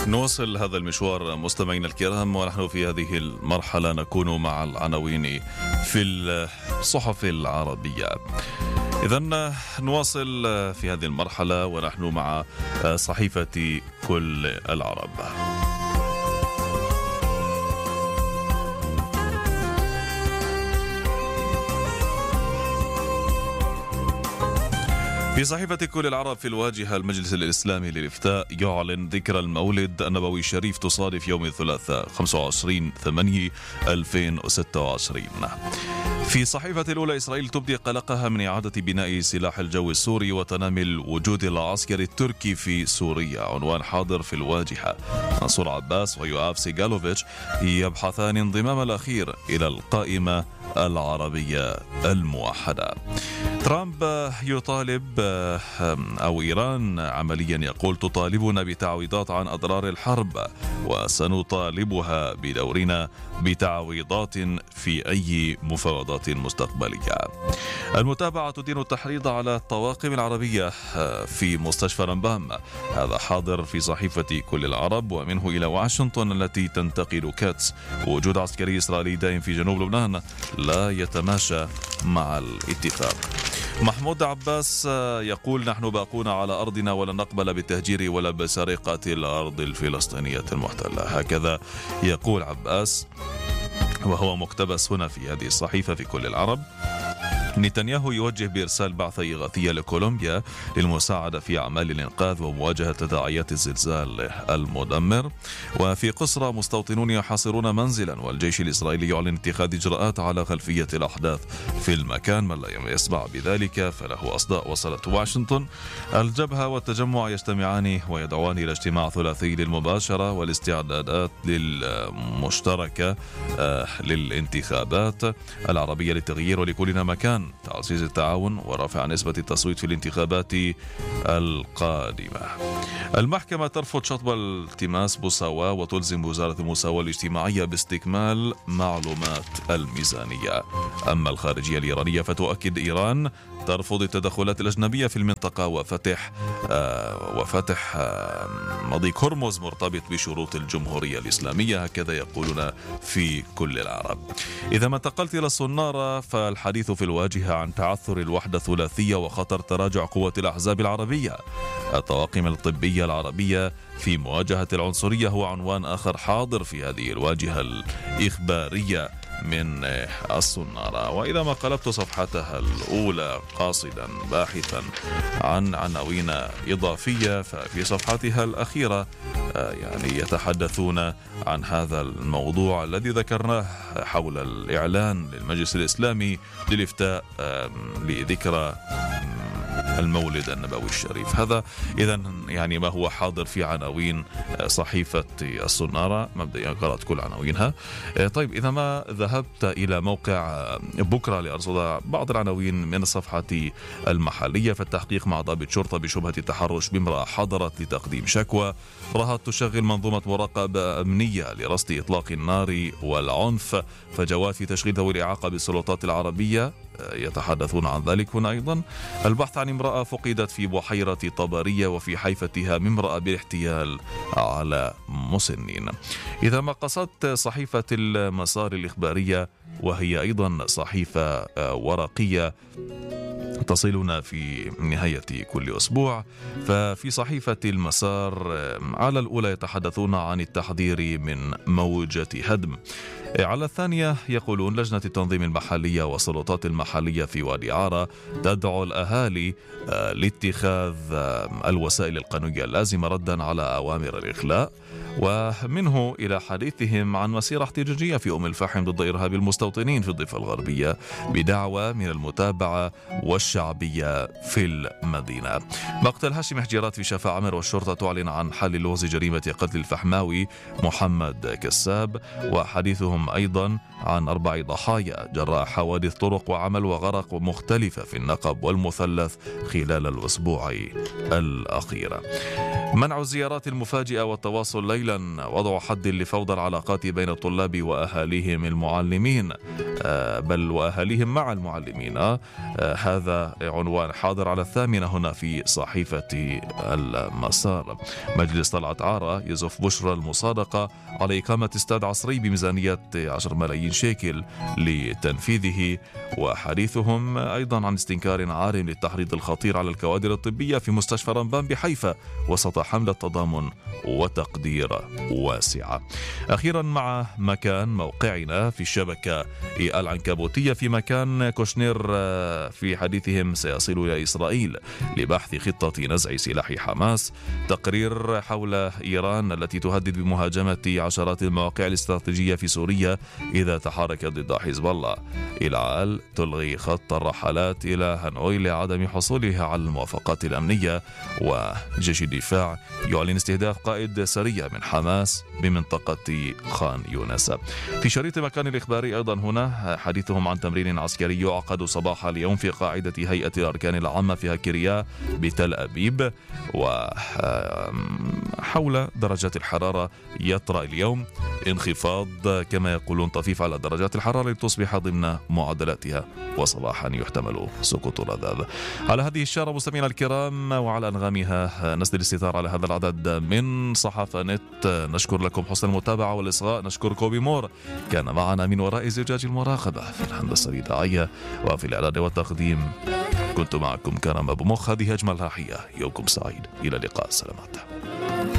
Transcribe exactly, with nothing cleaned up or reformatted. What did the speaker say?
نواصل هذا المشوار مستمعينا الكرام، ونحن في هذه المرحلة نكون مع العناوين في الصحف العربية. إذن نواصل في هذه المرحلة ونحن مع صحيفة كل العرب. في صحيفة كل العرب في الواجهة، المجلس الإسلامي للإفتاء يعلن ذكرى المولد النبوي الشريف تصادف يوم الثلاثاء خمسة وعشرين ثمانية ألفين وستة وعشرين. في صحيفة الأولى، إسرائيل تبدي قلقها من إعادة بناء سلاح الجو السوري وتنامي الوجود العسكري التركي في سوريا، عنوان حاضر في الواجهة. منصور عباس ويوآف سيغالوفيتش يبحثان انضمام الأخير إلى القائمة العربية الموحدة. ترامب يطالب أو إيران عمليا يقول تطالبنا بتعويضات عن أضرار الحرب وسنطالبها بدورنا بتعويضات في أي مفاوضات مستقبلية. المتابعة تدين التحريض على الطواقم العربية في مستشفى رمبام، هذا حاضر في صحيفة كل العرب. ومنه إلى واشنطن التي تنتقد كاتس وجود عسكري إسرائيلي دائم في جنوب لبنان لا يتماشى مع الاتفاق. محمود عباس يقول نحن باقون على أرضنا ولن نقبل بالتهجير ولا بسرقة الأرض الفلسطينية المحتلة، هكذا يقول عباس وهو مقتبس هنا في هذه الصحيفة في كل العرب. نتنياهو يوجه بإرسال بعثة إغاثية لكولومبيا للمساعدة في أعمال الإنقاذ ومواجهة تداعيات الزلزال المدمر. وفي قصرى، مستوطنون يحاصرون منزلا والجيش الإسرائيلي يعلن اتخاذ إجراءات على خلفية الأحداث في المكان. من لا يسمع بذلك فله أصداء وصلت واشنطن. الجبهة والتجمع يجتمعان ويدعوان إلى اجتماع ثلاثي للمباشرة والاستعدادات للمشتركة للانتخابات العربية للتغيير ولكلنا مكان، تعزيز التعاون ورفع نسبة التصويت في الانتخابات القادمة. المحكمة ترفض شطب التماس بوساوا وتلزم وزارة المساواة الاجتماعية باستكمال معلومات الميزانية. أما الخارجية الإيرانية فتؤكد إيران ترفض التدخلات الأجنبية في المنطقة وفتح آه وفتح آه مضيق هرمز مرتبط بشروط الجمهورية الإسلامية، هكذا يقولون في كل العرب. إذا ما انتقلت إلى الصنارة فالحديث في الواجهة عن تعثر الوحدة الثلاثية وخطر تراجع قوة الأحزاب العربية. الطواقم الطبية العربية في مواجهة العنصرية هو عنوان آخر حاضر في هذه الواجهة الإخبارية من الصنارة. وإذا ما قلبت صفحتها الأولى قاصدا باحثا عن عناوين إضافية، ففي صفحتها الأخيرة يعني يتحدثون عن هذا الموضوع الذي ذكرناه حول الإعلان للمجلس الإسلامي للإفتاء لذكرى المولد النبوي الشريف. هذا إذن يعني ما هو حاضر في عناوين صحيفة الصنارة. مبدئيا قرأت كل عناوينها. طيب، إذا ما ذهبت إلى موقع بكرة لأرصد بعض العناوين من الصفحة المحلية، فالتحقيق مع ضابط شرطة بشبهة التحرش بامرأة حضرت لتقديم شكوى. رهط تشغل منظومة مراقبة أمنية لرصد إطلاق النار والعنف. فجوات في تشغيل ذوي الإعاقة بالسلطات العربية، يتحدثون عن ذلك هنا أيضا. البحث عن امرأة فقدت في بحيرة طبرية وفي حيفتها امرأة بالاحتيال على مسنين. إذا ما قصدت صحيفة المسار الإخبارية وهي أيضا صحيفة ورقية تصلنا في نهاية كل أسبوع، ففي صحيفة المسار على الأولى يتحدثون عن التحذير من موجة هدم. على الثانية يقولون لجنة التنظيم المحلية والسلطات المحلية في وادي عارة تدعو الأهالي لاتخاذ الوسائل القانونية اللازمة ردا على أوامر الإخلاء. ومنه إلى حديثهم عن مسيرة احتجاجية في أم الفحم ضد إرهاب المستوطنين في الضفة الغربية بدعوى من المتابعة والشعبية في المدينة. مقتل هاشم حجيرات في شفا عمر، والشرطة تعلن عن حل لغز جريمة قتل الفحماوي محمد كساب. وحديثهم أيضا عن أربع ضحايا جراء حوادث طرق وعمل وغرق مختلفة في النقب والمثلث خلال الأسبوع الأخير. منع الزيارات المفاجئة والتواصل ليلا، وضع حد لفوضى العلاقات بين الطلاب وأهاليهم المعلمين. بل وأهاليهم مع المعلمين. هذا عنوان حاضر على الثامنة هنا في صحيفة المسار. مجلس طلعت عارة يزف بشرى المصادقة على إقامة استاد عصري بميزانية عشرة ملايين شيكل لتنفيذه، وحديثهم أيضا عن استنكار عارم للتحريض الخطير على الكوادر الطبية في مستشفى رمبان بحيفا وسط حملة تضامن وتقدير واسعة. أخيرا مع مكان موقعنا في الشبكة العنكبوتية في مكان كوشنير في حديثهم سيصل إلى إسرائيل لبحث خطة نزع سلاح حماس. تقرير حول إيران التي تهدد بمهاجمة عشرات المواقع الاستراتيجية في سوريا إذا تحركت ضد حزب الله. العال تلغي خط الرحلات إلى هانوي لعدم حصولها على الموافقات الأمنية. وجيش الدفاع يعلن استهداف قائد سرية من حماس بمنطقة خان يونس. في شريط مكان الإخباري أيضا هنا حديثهم عن تمرين عسكري يعقد صباح اليوم في قاعدة هيئة الأركان العامة في هكريا بتل أبيب، وحول درجات الحرارة يطرأ اليوم انخفاض كما يقولون طفيف على درجات الحرارة لتصبح ضمن معدلاتها، وصباحا يحتمل سقوط الرذاذ. على هذه الشارة مستمعينا الكرام وعلى أنغامها نسدل الستار على هذا العدد من صحافة نت. نشكر لكم حسن المتابعة والإصغاء. نشكر كوبي مور كان معنا من وراء زجاج المراقبة في الهندسة الإذاعية وفي الإعداد والتقديم. كنت معكم كرم أبو مخ. هذه أجمل تحية، يومكم سعيد، إلى اللقاء، سلامات.